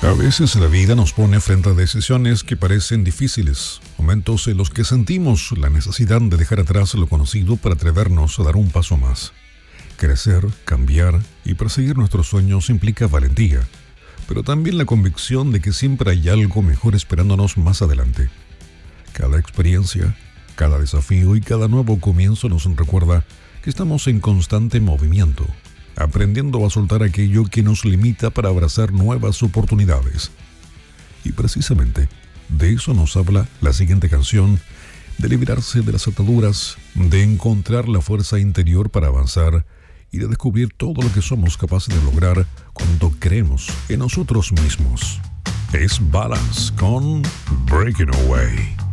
A veces la vida nos pone frente a decisiones que parecen difíciles, momentos en los que sentimos la necesidad de dejar atrás lo conocido para atrevernos a dar un paso más. Crecer, cambiar y perseguir nuestros sueños implica valentía, pero también la convicción de que siempre hay algo mejor esperándonos más adelante. Cada experiencia, cada desafío y cada nuevo comienzo nos recuerda que estamos en constante movimiento, aprendiendo a soltar aquello que nos limita para abrazar nuevas oportunidades. Y precisamente de eso nos habla la siguiente canción, de liberarse de las ataduras, de encontrar la fuerza interior para avanzar y de descubrir todo lo que somos capaces de lograr cuando creemos en nosotros mismos. Es Balance con Breaking Away.